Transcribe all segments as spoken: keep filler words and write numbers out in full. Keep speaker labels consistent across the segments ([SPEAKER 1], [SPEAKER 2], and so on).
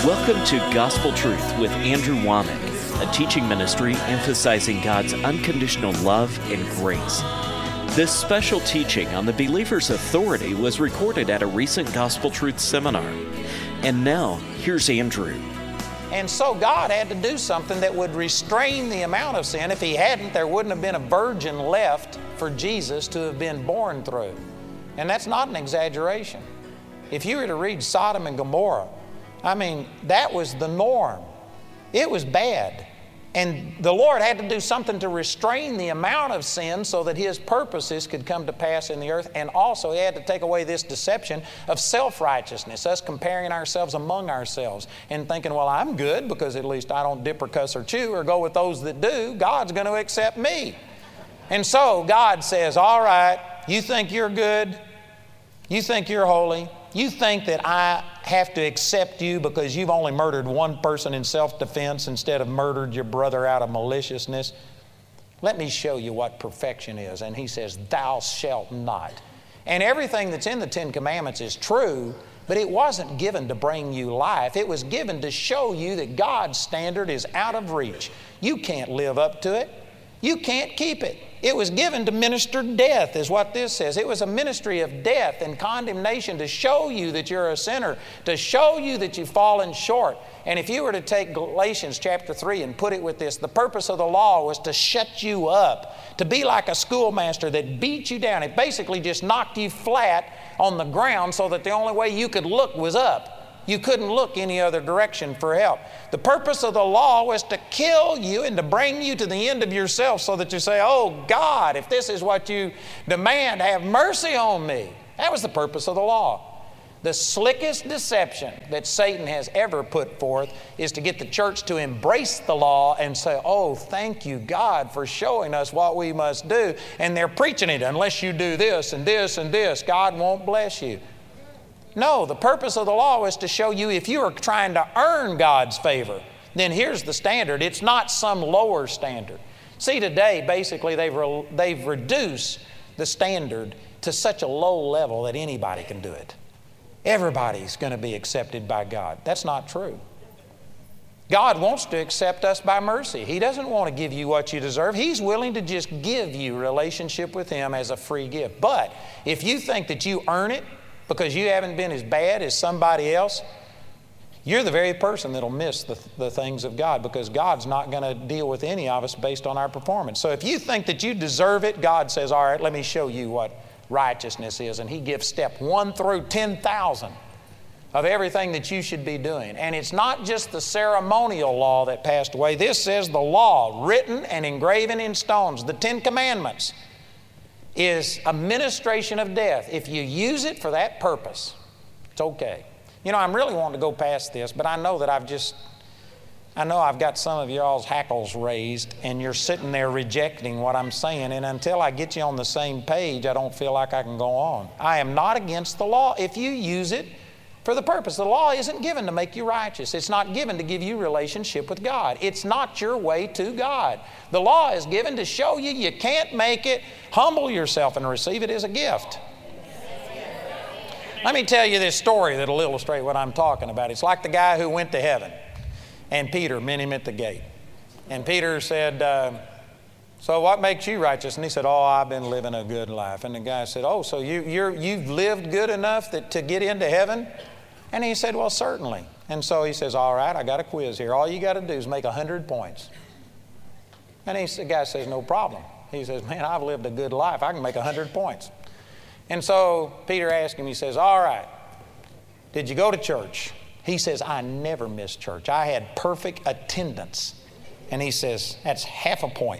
[SPEAKER 1] Welcome to Gospel Truth with Andrew Womack, a teaching ministry emphasizing God's unconditional love and grace. This special teaching on the believer's authority was recorded at a recent Gospel Truth seminar. And now, here's Andrew.
[SPEAKER 2] And so God had to do something that would restrain the amount of sin. If He hadn't, there wouldn't have been a virgin left for Jesus to have been born through. And that's not an exaggeration. If you were to read Sodom and Gomorrah, I mean, that was the norm. It was bad. And the Lord had to do something to restrain the amount of sin so that His purposes could come to pass in the earth. And also He had to take away this deception of self-righteousness, us comparing ourselves among ourselves and thinking, well, I'm good because at least I don't dip or cuss or chew or go with those that do. God's going to accept me. And so God says, all right, you think you're good? You think you're holy? You think that I have to accept you because you've only murdered one person in self-defense instead of murdered your brother out of maliciousness? Let me show you what perfection is. And He says, thou shalt not. And everything that's in the Ten Commandments is true, but it wasn't given to bring you life. It was given to show you that God's standard is out of reach. You can't live up to it. You can't keep it. It was given to minister death, is what this says. It was a ministry of death and condemnation to show you that you're a sinner, to show you that you've fallen short. And if you were to take Galatians chapter three and put it with this, the purpose of the law was to shut you up, to be like a schoolmaster that beat you down. It basically just knocked you flat on the ground so that the only way you could look was up. You couldn't look any other direction for help. The purpose of the law was to kill you and to bring you to the end of yourself so that you say, oh God, if this is what you demand, have mercy on me. That was the purpose of the law. The slickest deception that Satan has ever put forth is to get the church to embrace the law and say, oh, thank you, God, for showing us what we must do. And they're preaching it, unless you do this and this and this, God won't bless you. No, the purpose of the law is to show you if you are trying to earn God's favor, then here's the standard. It's not some lower standard. See, today, basically, they've, re- they've reduced the standard to such a low level that anybody can do it. Everybody's going to be accepted by God. That's not true. God wants to accept us by mercy. He doesn't want to give you what you deserve. He's willing to just give you relationship with Him as a free gift. But if you think that you earn it, because you haven't been as bad as somebody else, you're the very person that'll miss the, the things of God, because God's not going to deal with any of us based on our performance. So if you think that you deserve it, God says, all right, let me show you what righteousness is. And He gives step one through ten thousand of everything that you should be doing. And it's not just the ceremonial law that passed away. This says the law, written and engraven in stones, the Ten Commandments, is a ministration of death. If you use it for that purpose, it's okay. You know, I'm really wanting to go past this, but I know that I've just, I know I've got some of y'all's hackles raised, and you're sitting there rejecting what I'm saying, and until I get you on the same page, I don't feel like I can go on. I am not against the law if you use it for the purpose. The law isn't given to make you righteous. It's not given to give you relationship with God. It's not your way to God. The law is given to show you you can't make it. Humble yourself and receive it as a gift. Let me tell you this story that'll illustrate what I'm talking about. It's like the guy who went to heaven, and Peter met him at the gate. And Peter said, uh, so what makes you righteous? And he said, oh, I've been living a good life. And the guy said, oh, so you, you're, you've lived good enough that, to get into heaven? And he said, well, certainly. And so he says, all right, I got a quiz here. All you got to do is make one hundred points. And he, the guy says, no problem. He says, man, I've lived a good life. I can make one hundred points. And so Peter asked him, he says, all right, did you go to church? He says, I never missed church. I had perfect attendance. And he says, that's half a point.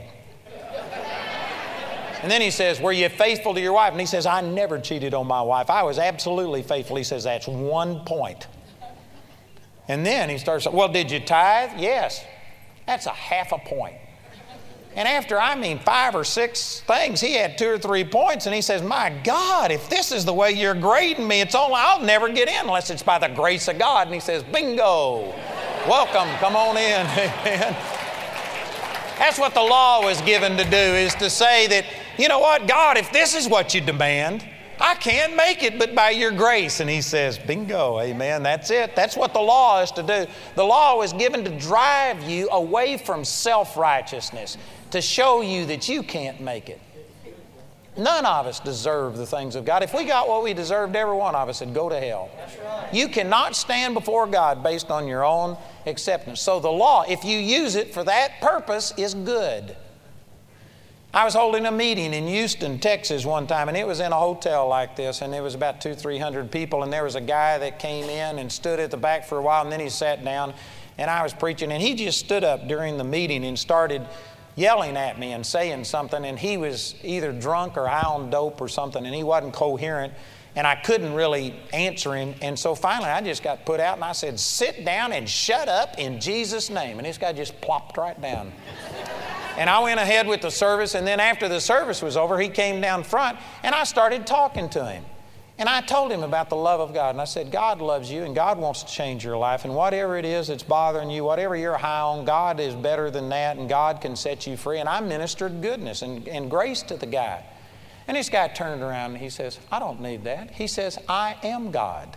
[SPEAKER 2] And then he says, were you faithful to your wife? And he says, I never cheated on my wife. I was absolutely faithful. He says, that's one point. And then he starts, well, did you tithe? Yes. That's a half a point. And after, I mean, five or six things, he had two or three points. And he says, my God, if this is the way you're grading me, it's only, I'll never get in unless it's by the grace of God. And he says, bingo. Welcome. Come on in. Amen. That's what the law was given to do, is to say that, you know what, God, if this is what you demand, I can't make it but by your grace. And he says, bingo, amen, that's it. That's what the law is to do. The law was given to drive you away from self-righteousness, to show you that you can't make it. None of us deserve the things of God. If we got what we deserved, every one of us would go to hell. Right. You cannot stand before God based on your own acceptance. So the law, if you use it for that purpose, is good. I was holding a meeting in Houston, Texas one time, and it was in a hotel like this, and there was about two, three hundred people, and there was a guy that came in and stood at the back for a while, and then he sat down, and I was preaching, and he just stood up during the meeting and started yelling at me and saying something, and he was either drunk or high on dope or something, and he wasn't coherent, and I couldn't really answer him. And so finally I just got put out, and I said, sit down and shut up in Jesus' name. And this guy just plopped right down. And I went ahead with the service, and then after the service was over, he came down front, and I started talking to him. And I told him about the love of God. And I said, God loves you, and God wants to change your life. And whatever it is that's bothering you, whatever you're high on, God is better than that, and God can set you free. And I ministered goodness and, and grace to the guy. And this guy turned around and he says, I don't need that. He says, I am God.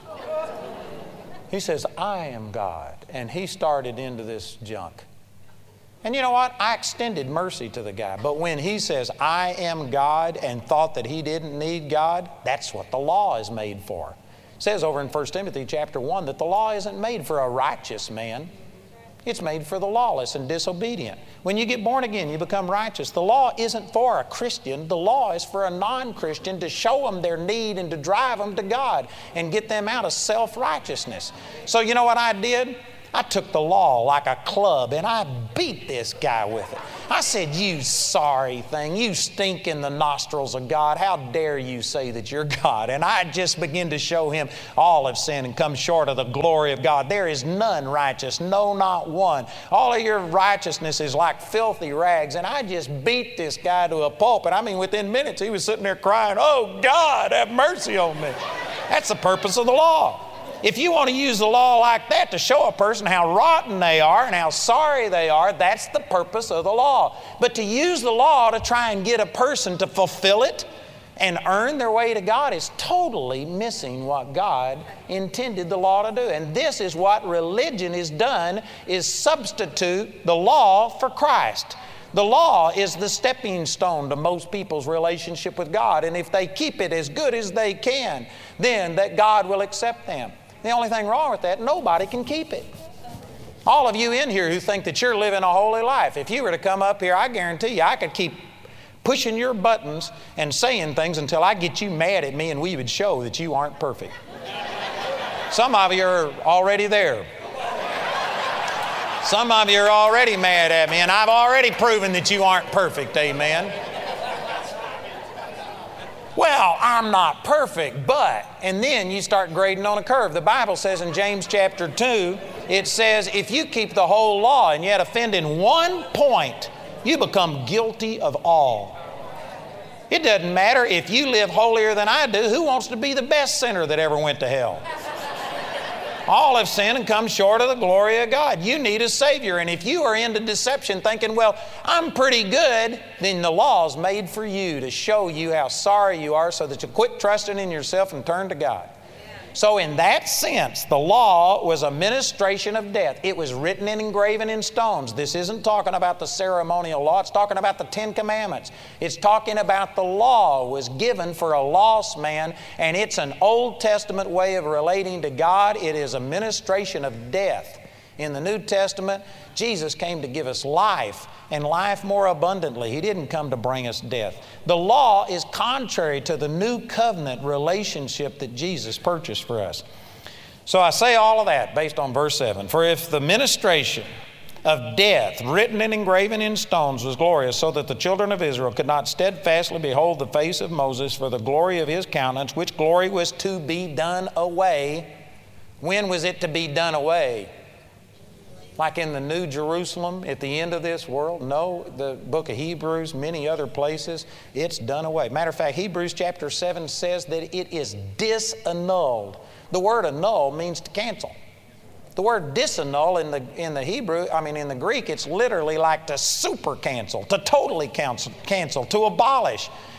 [SPEAKER 2] He says, I am God. And he started into this junk. And you know what? I extended mercy to the guy. But when he says, I am God, and thought that he didn't need God, that's what the law is made for. It says over in First Timothy chapter one that the law isn't made for a righteous man. It's made for the lawless and disobedient. When you get born again, you become righteous. The law isn't for a Christian. The law is for a non-Christian, to show them their need and to drive them to God and get them out of self-righteousness. So you know what I did? I took the law like a club and I beat this guy with it. I said, you sorry thing, you stink in the nostrils of God. How dare you say that you're God? And I just began to show him all have sinned and come short of the glory of God. There is none righteous, no, not one. All of your righteousness is like filthy rags. And I just beat this guy to a pulp. And I mean, within minutes, he was sitting there crying, oh God, have mercy on me. That's the purpose of the law. If you want to use the law like that to show a person how rotten they are and how sorry they are, that's the purpose of the law. But to use the law to try and get a person to fulfill it and earn their way to God is totally missing what God intended the law to do. And this is what religion has done, is substitute the law for Christ. The law is the stepping stone to most people's relationship with God. And if they keep it as good as they can, then that God will accept them. The only thing wrong with that, nobody can keep it. All of you in here who think that you're living a holy life, if you were to come up here, I guarantee you I could keep pushing your buttons and saying things until I get you mad at me and we would show that you aren't perfect. Some of you are already there. Some of you are already mad at me, and I've already proven that you aren't perfect, amen. Well, I'm not perfect, but, and then you start grading on a curve. The Bible says in James chapter two, it says, if you keep the whole law and yet offend in one point, you become guilty of all. It doesn't matter if you live holier than I do. Who wants to be the best sinner that ever went to hell? All have sinned and come short of the glory of God. You need a Savior. And if you are into deception thinking, well, I'm pretty good, then the law is made for you to show you how sorry you are so that you quit trusting in yourself and turn to God. So in that sense, the law was a ministration of death. It was written and engraven in stones. This isn't talking about the ceremonial law. It's talking about the Ten Commandments. It's talking about the law was given for a lost man, and it's an Old Testament way of relating to God. It is a ministration of death. In the New Testament, Jesus came to give us life, and life more abundantly. He didn't come to bring us death. The law is contrary to the new covenant relationship that Jesus purchased for us. So I say all of that based on verse seven. For if the ministration of death, written and engraven in stones, was glorious, so that the children of Israel could not steadfastly behold the face of Moses for the glory of his countenance, which glory was to be done away. When was it to be done away? Like in the New Jerusalem at the end of this world? No, the book of Hebrews, many other places, it's done away. Matter of fact, Hebrews chapter seven says that it is disannulled. The word annul means to cancel. The word disannul in the, in the Hebrew, I mean in the Greek, it's literally like to super cancel, to totally cancel, cancel, to abolish.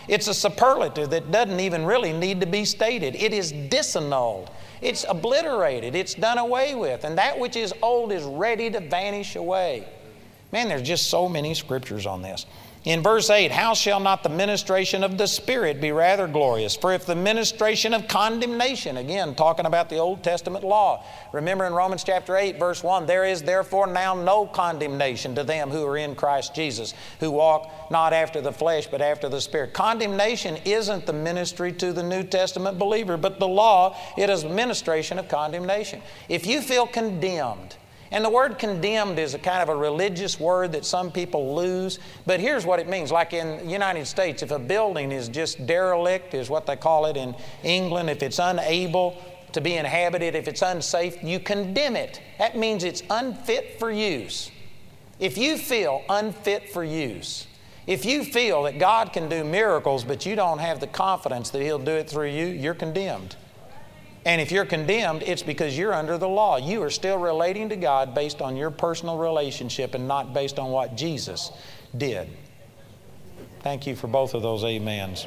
[SPEAKER 2] It's a superlative that doesn't even really need to be stated. It is disannulled. It's obliterated. It's done away with. And that which is old is ready to vanish away. Man, there's just so many scriptures on this. In verse eight, how shall not the ministration of the Spirit be rather glorious? For if the ministration of condemnation, again, talking about the Old Testament law. Remember in Romans chapter eight, verse one, there is therefore now no condemnation to them who are in Christ Jesus, who walk not after the flesh, but after the Spirit. Condemnation isn't the ministry to the New Testament believer, but the law, it is ministration of condemnation. If you feel condemned, and the word condemned is a kind of a religious word that some people lose. But here's what it means. Like in the United States, if a building is just derelict, is what they call it in England, if it's unable to be inhabited, if it's unsafe, you condemn it. That means it's unfit for use. If you feel unfit for use, if you feel that God can do miracles, but you don't have the confidence that He'll do it through you, you're condemned. And if you're condemned, it's because you're under the law. You are still relating to God based on your personal relationship and not based on what Jesus did. Thank you for both of those amens.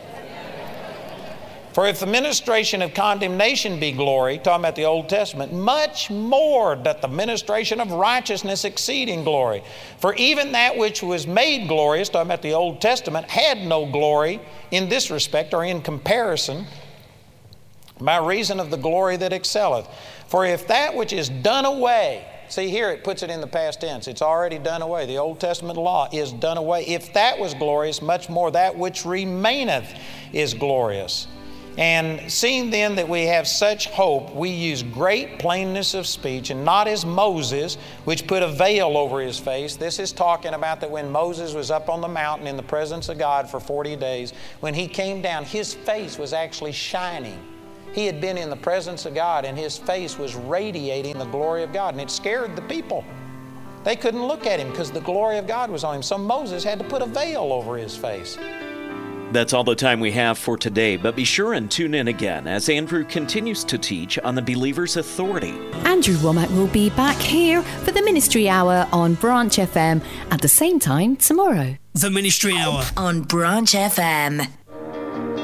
[SPEAKER 2] For if the ministration of condemnation be glory, talking about the Old Testament, much more doth the ministration of righteousness exceed in glory. For even that which was made glorious, talking about the Old Testament, had no glory in this respect or in comparison, by reason of the glory that excelleth. For if that which is done away, see here it puts it in the past tense, it's already done away. The Old Testament law is done away. If that was glorious, much more that which remaineth is glorious. And seeing then that we have such hope, we use great plainness of speech, and not as Moses, which put a veil over his face. This is talking about that when Moses was up on the mountain in the presence of God for forty days, when he came down, his face was actually shining. He had been in the presence of God, and his face was radiating the glory of God, and it scared the people. They couldn't look at him because the glory of God was on him. So Moses had to put a veil over his face.
[SPEAKER 1] That's all the time we have for today, but be sure and tune in again as Andrew continues to teach on the believer's authority.
[SPEAKER 3] Andrew Wommack will be back here for the Ministry Hour on Branch F M at the same time tomorrow.
[SPEAKER 4] The Ministry Hour
[SPEAKER 5] on Branch F M.